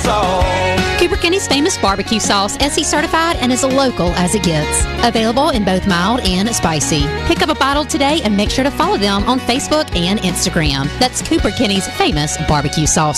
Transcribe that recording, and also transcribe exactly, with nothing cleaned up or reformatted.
sauce. Cooper Kenny's famous barbecue sauce, S E certified and as local as it gets. Available in both mild and spicy. Pick up a bottle today and make sure to follow them on Facebook and Instagram. That's Cooper Kenny's famous barbecue sauce.